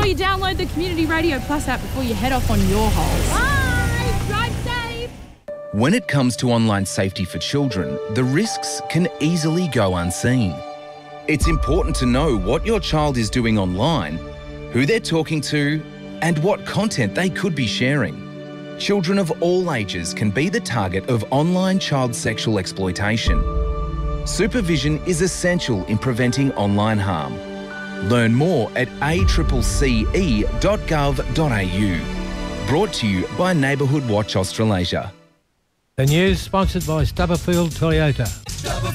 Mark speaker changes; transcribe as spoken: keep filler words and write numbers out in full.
Speaker 1: sure you download the Community Radio Plus app before you head off on your holes. Bye! Drive safe!
Speaker 2: When it comes to online safety for children, the risks can easily go unseen. It's important to know what your child is doing online, who they're talking to, and what content they could be sharing. Children of all ages can be the target of online child sexual exploitation. Supervision is essential in preventing online harm. Learn more at a c c e dot gov dot a u. Brought to you by Neighbourhood Watch Australasia.
Speaker 3: The news sponsored by Stubberfield Toyota.